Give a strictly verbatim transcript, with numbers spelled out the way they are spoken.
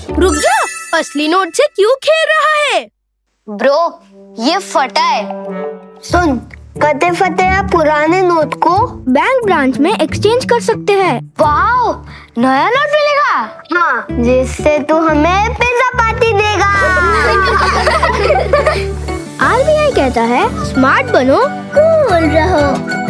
रुक जा, असली नोट से क्यों खेल रहा है? ब्रो, ये फटा है। सुन, कते फटे या पुराने नोट को बैंक ब्रांच में एक्सचेंज कर सकते हैं। वाओ, नया नोट मिलेगा? हाँ, जिससे तू हमें पिज्जा पार्टी देगा। आर बी आई कहता है, स्मार्ट बनो, कूल रहो।